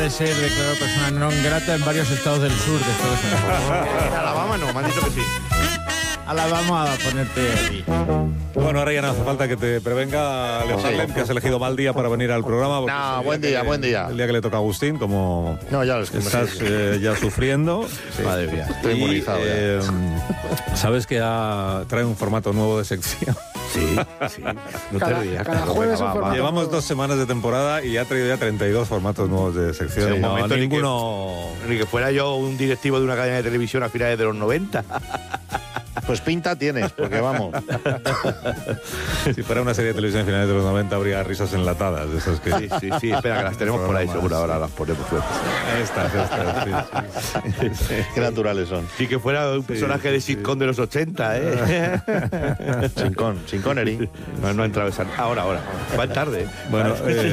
de ser declarado persona non grata en varios estados del sur de Estados Unidos. En Alabama no, me han dicho que sí. Vamos a ponerte aquí. Bueno, ahora ya no hace falta que te prevenga, Leo Harlem, que has elegido mal día para venir al programa. No, buen día. El día que le toca a Agustín, como No, ya lo es que estás ya sufriendo. Sí. Madre mía, estoy inmunizado ya. Sabes que trae un formato nuevo de sección. Sí. No te rías. Cada jueves un formato. Llevamos 2 semanas de temporada y ha traído ya 32 formatos nuevos de sección. Sí, Y no, momento ninguno... Ni que fuera yo un directivo de una cadena de televisión a finales de los 90. Pues pinta tienes, porque vamos. Si fuera una serie de televisión a finales de los 90 habría risas enlatadas. De esas que... Sí, espera, que las tenemos por ahí, seguro. Ahora las ponemos sueltas. Ahí está. Sí. Qué naturales son. Sí, que fuera un personaje de sitcom de los 80, ¿eh? Sin Connery. No ha entrado esa... Ahora. Va tarde. Bueno,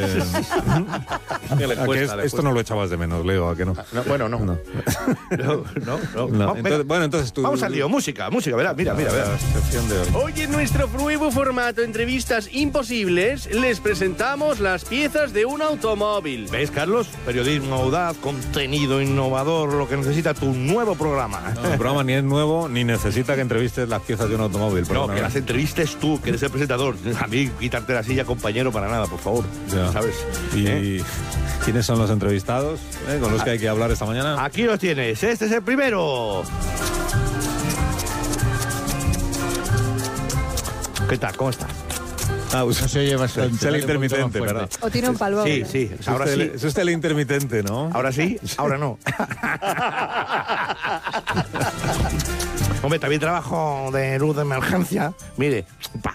Le cuesta. esto no lo echabas de menos, Leo, ¿a que no? No, bueno, no. No. No. Entonces tú... Vamos al lío, música, verá, mira. La sección de hoy. Hoy en nuestro nuevo formato Entrevistas Imposibles les presentamos las piezas de un automóvil. ¿Ves, Carlos? Periodismo audaz, contenido innovador, lo que necesita tu nuevo programa. No, el programa ni es nuevo ni necesita que entrevistes las piezas de un automóvil. No, que las entrevistes tú, que eres el presentador. A mí, quitarte la silla, compañero, para nada, por favor. Ya. ¿Sabes? ¿Y quiénes son los entrevistados con los que hay que hablar esta mañana? Aquí los tienes. Este es el primero. ¿Qué tal? ¿Cómo está? Usted se oye bastante. Es el intermitente, ¿verdad? O tiene un palo. Sí. Ahora sí. Es usted el intermitente, ¿no? Ahora sí, ahora no. Hombre, también trabajo de luz de emergencia. Mire.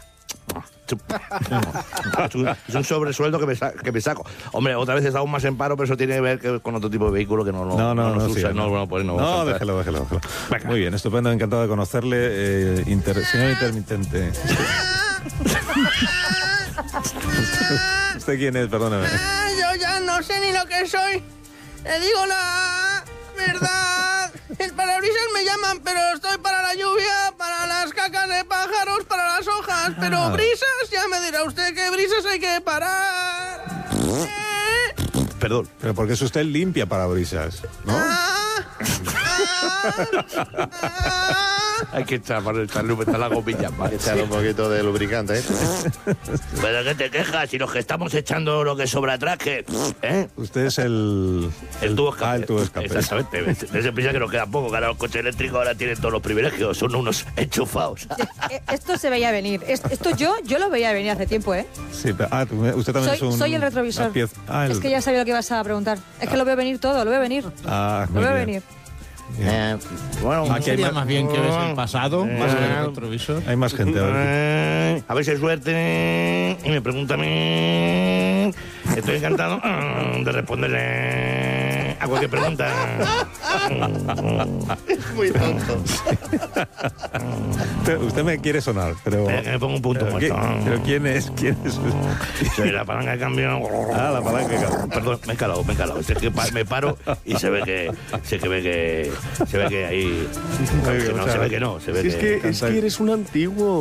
Es un sobresueldo que me saco. Hombre, otra vez está aún más en paro, pero eso tiene que ver con otro tipo de vehículo que no nos usa. No, déjelo. Venga. Muy bien, estupendo, encantado de conocerle. Señor intermitente. ¿Usted quién es? Perdóneme. Yo ya no sé ni lo que soy. Le digo la verdad. El parabrisas me llaman, pero estoy para la lluvia, para las cacas de pájaros, para las hojas. Pero brisas, ya me dirá usted que brisas hay que parar. Perdón. Pero porque es usted limpia parabrisas, ¿no? Hay que echarle la gomilla. Hay que echarle un poquito de lubricante, ¿eh? ¿Pero qué te quejas? Si los que estamos echando lo que sobra atrás, ¿qué? Usted es el tubo escape. El tubo escape. Exactamente. Desde prisa que nos queda poco, que ahora los coches eléctricos ahora tienen todos los privilegios, son unos enchufados. Esto se veía venir. Esto yo lo veía venir hace tiempo, ¿eh? Sí, pero, usted también es un... Soy el retrovisor. Es que ya sabía lo que ibas a preguntar. Es que lo veo venir todo, lo veo venir. Lo veo venir. Bueno, aquí sería más bien que ves el pasado, más en el retrovisor. Hay más gente. A ver si hay suerte. Y me preguntan. Estoy encantado de responderle a cualquier pregunta. Es muy tonto. Usted me quiere sonar, pero... Me pongo un punto muerto. ¿Pero quién es? Soy la palanca de cambio. La palanca de cambio. Perdón, me he calado. Es que me paro y se ve que ahí... No, se ve que no. Se ve Es que eres un antiguo.